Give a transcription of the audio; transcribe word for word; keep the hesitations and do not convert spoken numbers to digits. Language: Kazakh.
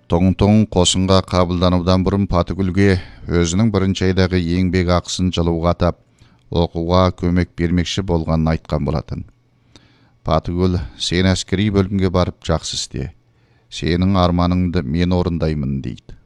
Тоң-тоң қосынға қабылданудан бұрын Патыгүлге өзінің бірінші айдағы еңбек ақысын жылуға атап, оқуға көмек бермекші болғанын айтқан болатын. Патыгүл, сен әскери бөлімге барып жақсы істе. Сенің арманыңды мен орындаймын дейді.